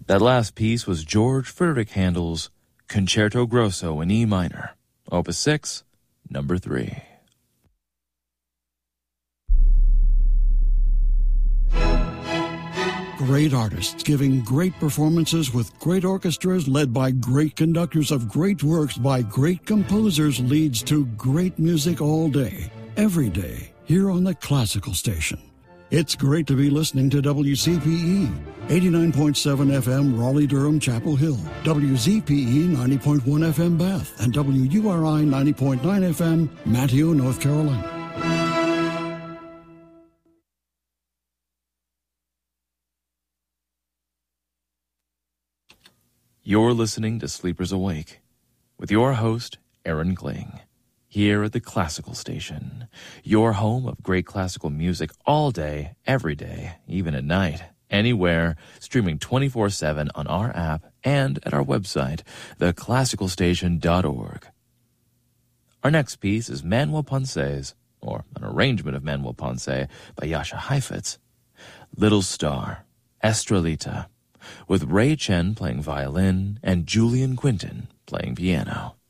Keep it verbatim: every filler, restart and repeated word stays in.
That last piece was George Frederick Handel's Concerto Grosso in E minor, Opus six, number three. Great artists giving great performances with great orchestras led by great conductors of great works by great composers leads to great music all day, every day, here on the Classical Station. It's great to be listening to W C P E, eighty-nine point seven F M Raleigh-Durham Chapel Hill, W Z P E ninety point one F M Bath, and W U R I ninety point nine F M Manteo, North Carolina. You're listening to Sleepers Awake with your host, Aaron Kling, here at the Classical Station, your home of great classical music all day, every day, even at night, anywhere, streaming twenty-four seven on our app and at our website, the classical station dot org. Our next piece is Manuel Ponce's, or an arrangement of Manuel Ponce by Jascha Heifetz, Little Star, Estrelita, with Ray Chen playing violin and Julian Quinton playing piano.